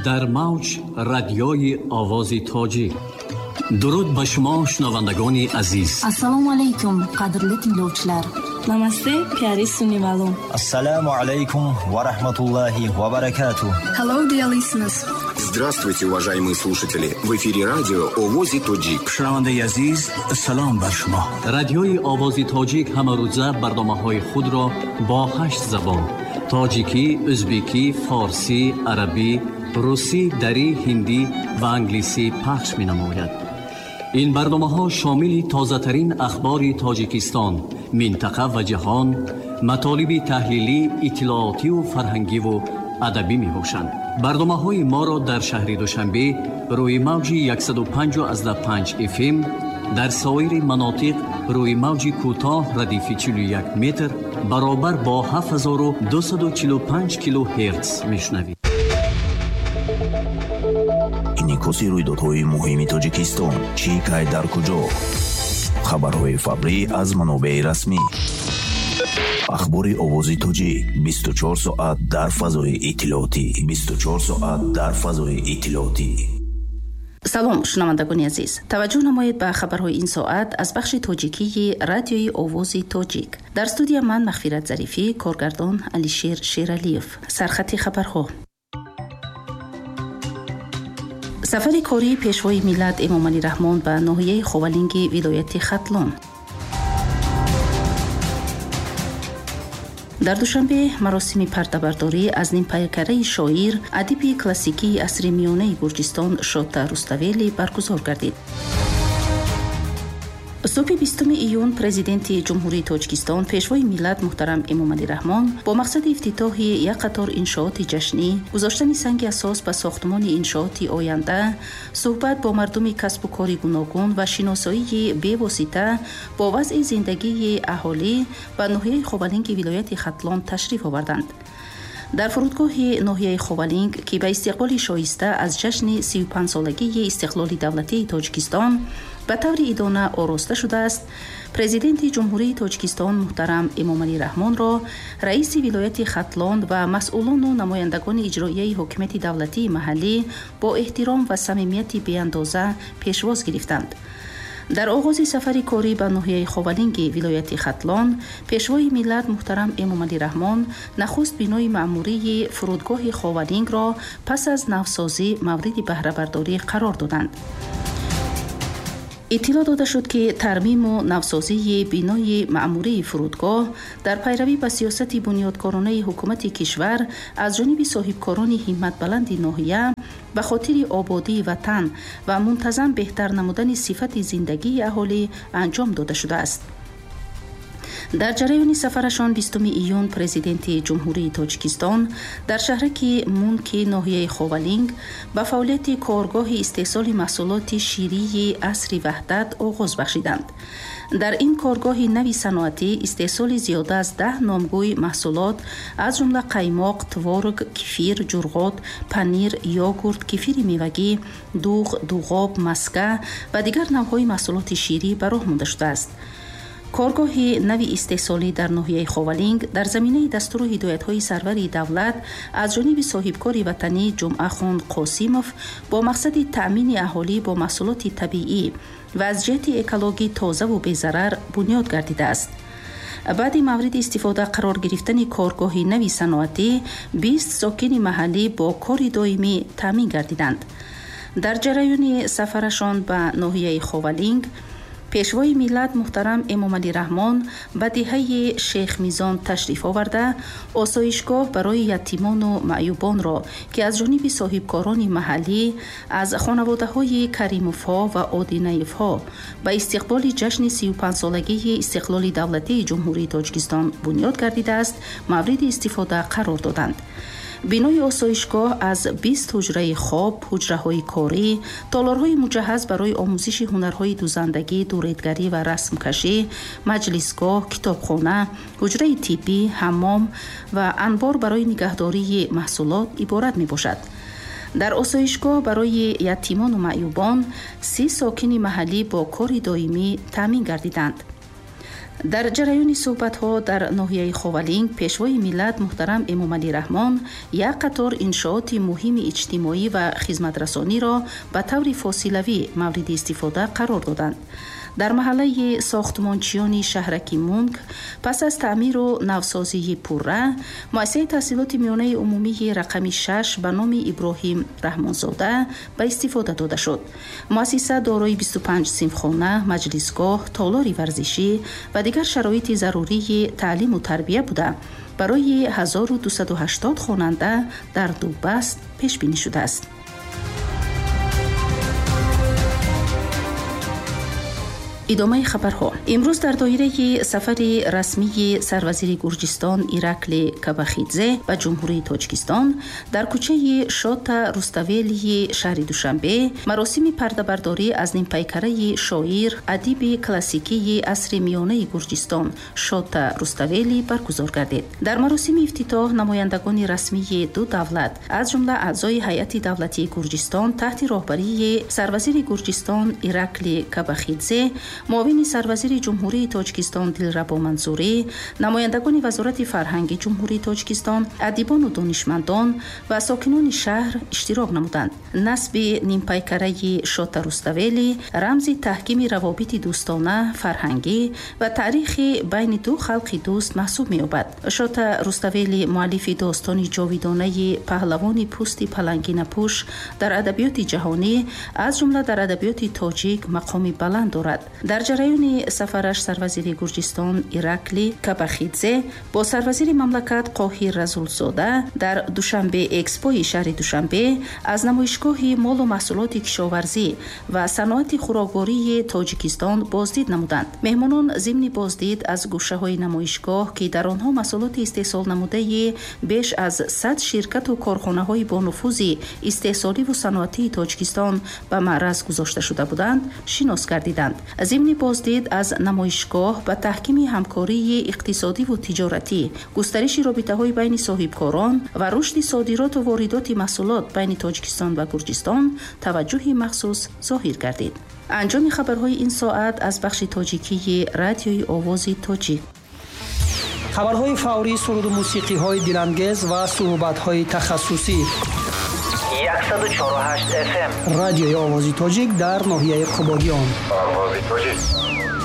در موج رادیوی آواز تاجیک. درود به شما شنوندگان عزیز. Assalomu alaykum qadrli tinglovchilar. Namaste pyari sunnivalon. Assalomu alaykum wa rahmatullahi wa barakatuh. Hello dear listeners. Здравствуйте, уважаемые слушатели. В эфире радио Овози Тоджик. شنونده عزیز سلام بر شما. رادیوی آواز تاجیک همه روزه برنامه‌های خود را با 8 زبان: تاجیکی، ازبکی، فارسی، عربی، روسی، دری، هندی و انگلیسی پخش می‌نماید. این برنامه‌ها شامل تازه‌ترین اخبار تاجیکستان، منطقه و جهان، مطالب تحلیلی، اطلاعاتی و فرهنگی و ادبی میباشند. برنامه‌های ما را در شهر دوشنبه روی موج 105.5 FM، در سایر مناطق روی موج کوتاه ردیف 41 متر برابر با 7245 کیلوهرتز میشنوید. инъикоси рӯйдодҳои муҳими тоҷикистон чӣ кай дар куҷо. хабарҳои фаврӣ аз манобеъи расмӣ. ахбори овози тоҷик 24 соат дар фазои иттилоотӣ. 24 соат дар фазои иттилоотӣ. салом шунавандагони азиз, таваҷҷӯҳ намоед ба хабарҳои ин соат аз бахши тоҷикии радиои овози тоҷик. дар студия ман мағфират зарифӣ, коргардон алишер шералиев. сархати хабарҳо. сафари кории пешвои миллат эмомалӣ раҳмон ба ноҳияи ховалинги вилояти хатлон. дар душанбе маросими партабардорӣ аз нимпайкараи шоир, адиби классикии асри миёнаи Гурҷистон Шота Руставели баргузор гардид. صبح 20 июн президенти ҷумҳурии Тоҷикистон пешвои миллат муҳтарам Эмомалӣ Раҳмон бо мақсади ифтитоҳи як қатор иншооти ҷашнӣ, гузоштани санги асос ба сохтмони иншооти оянда, суҳбат бо мардуми касбу кори гуногун ва шиносоии бевосита бо вазъи зиндагии аҳолӣ ба ноҳияи Ховалинги вилояти Хатлон ташриф оварданд. дар фурудгоҳи ноҳияи Ховалинг, ки ба истиқболи шоиста аз ҷашни 35-солагии истиқлоли давлатии Тоҷикистон ба таври идона ороста шудааст, президенти ҷумҳурии Тоҷикистон муҳтарам Эмомалӣ Раҳмонро раиси вилояти Хатлон ва масъулону намояндагони иҷроияи ҳокимияти давлатии маҳаллӣ бо эҳтиром ва самимияти беандоза пешвоз гирифтанд. дар оғози сафари корӣ ба ноҳияи Ховалинги вилояти Хатлон, пешвои миллат муҳтарам Эмомалӣ Раҳмон нахуст бинои маъмурии фурудгоҳи Ховалингро пас аз навсозӣ мавриди баҳрабардорӣ қарор доданд. иттилоъ дода шуд, ки тармиму навсозии бинои маъмурии фурудгоҳ дар пайравӣ ба сиёсати бунёдкоронаи ҳукумати кишвар аз ҷониби соҳибкорони ҳимматбаланди ноҳия ба хотири ободии ватан ва мунтазам беҳтар намудани сифати зиндагии аҳолӣ анҷом дода шудааст. дар ҷараёни сафарашон 20 июн президенти ҷумҳурии Тоҷикистон дар шаҳраки Мунки ноҳияи Ховалинг ба фаъолияти коргоҳи истеҳсоли маҳсулоти ширии асри ваҳдат оғоз бахшиданд. дар ин коргоҳи нави саноатӣ истеҳсоли зиёда аз 10 номгӯи маҳсулот аз ҷумла қаймоқ, творог, кефир, ҷурғот, панир, йогурт, кефири мевагӣ, дуғ, дуғоб, маска ва дигар навъҳои маҳсулоти ширӣ ба роҳ монда шудааст. коргоҳи нави истеҳсолӣ дар ноҳияи Ховалинг дар заминаи дастуру ҳидоятҳои сарвари давлат аз ҷониби соҳибкори ватанӣ Ҷумъахон Қосимов бо мақсади таъмини аҳолӣ бо маҳсулоти табиӣ ва аз ҷиҳати экологӣ тозаву безарар бунёд гардидааст. баъди мавриди истифода қарор гирифтани коргоҳи нави саноатӣ 20 сокини маҳаллӣ бо кори доимӣ таъмин гардиданд. дар ҷараёни сафарашон ба ноҳияи Ховалинг, пешвои миллат муҳтарам Эмомалӣ Раҳмон ба диҳаи Шейх Мизон ташриф оварда, осоишгоҳ барои ятимону маъюбонро, ки аз ҷониби соҳибкорони маҳаллӣ аз хонаводаҳои Каримовҳо ва Одинаевҳо ба истиқболи ҷашни 35-солагии истиқлоли давлатии ҷумҳурии Тоҷикистон бунёд гардидааст, мавриди истифода қарор доданд. бинои осоишгоҳ аз 20 ҳуҷраи хоб, ҳуҷраҳои корӣ, толорҳои муҷаҳҳаз барои омӯзиши ҳунарҳои дузандагӣ, дуретгарӣ ва расмкашӣ, маҷлисгоҳ, китобхона, ҳуҷраи тиббӣ, ҳаммом ва анбор барои нигаҳдории маҳсулот иборат мебошад. дар осоишгоҳ барои ятимону маъюбон 30 сокини маҳаллӣ бо кори доимӣ таъмин гардиданд. در جریان صحبت‌ها در ناحیه خوالینگ پیشوای ملت محترم امامعلی رحمان یک قطار انشاءات مهم اجتماعی و خدمت‌رسانی را به طور فاصلوی مورد استفاده قرار دادند. در محله ساختمانچیان شهرک مونگ پس از تعمیر و نوسازی پرره، مؤسسه تحصیلات میانه عمومی رقم 6 به نام ابراهیم رحمانزاده به استفاده داده شد. مؤسسه دارای 25 صنفخانه، مجلسگاه، تالار ورزشی و دیگر شرایط ضروری تعلیم و تربیه بوده برای 1280 خواننده در دو بست پیش بینی شده است. ادامه خبرها. امروز در دایره سفر رسمی سروزیر گرجستان ایرکلی کاباخیدزه به جمهوری تاجیکستان در کوچه شوتا روستاولی شهر دوشنبه مراسم پرده‌برداری از نیمپیکره شاعر ادیب کلاسیکی عصر میانه گرجستان شوتا روستاولی برگزار گردید. در مراسم افتتاح نمایندگان رسمی دو دولت از جمله اعضای هیئت دولتی گرجستان تحت راهبری سروزیر گرجستان ایرکلی کاباخیدزه، معاون سروزیر جمهوری تاجیکستان دلربا منصوری، نمایندگان وزارت فرهنگ جمهوری تاجیکستان، ادیبان و دانشمندان و ساکنان شهر اشتراک نمودند. نصب نیمپیکره شوتا روستاولی رمز تحکیم روابط دوستانه، فرهنگی و تاریخی بین دو خلق دوست محسوب می‌یابد. شوتا روستاولی مؤلف داستان جاویدانه پهلوان پوست پلنگین پوش در ادبیات جهانی از جمله در ادبیات تاجیک مقام بلند دارد. در جریان سفرش سروزیر گرجستان ایرکلی کاباخیدزه با سروزیر مملکت قاهر رسولزاده در دوشنبه اکسپوی شهر دوشنبه از نمایشگاه مال و محصولات کشاورزی و صنعت خوراکباری تاجیکستان بازدید نمودند. مهمانان ضمن بازدید از گوشه‌های نمایشگاه که در آنها محصولات استحصال نموده بیش از 100 شرکت و کارخانه‌های با نفوذ استحصالی و صنعتی تاجیکستان به معرض گذاشته شده بودند شناس گردیدند. ضمن بازدید از نمایشگاه به تحکیم همکاری اقتصادی و تجارتی، گسترش رابطه‌های بین صاحبکاران و رشد صادرات و واردات محصولات بین تاجیکستان و گرجستان توجه مخصوص ظاهر گردید. انجام خبرهای این ساعت از بخش تاجیکی رادیوی آواز تاجیک. خبرهای فوری، سرود و موسیقی‌های دلانگیز و صحبت‌های تخصصی. 104.8 FM رادیوی آواز تاجیک در ناحیه قبادیان.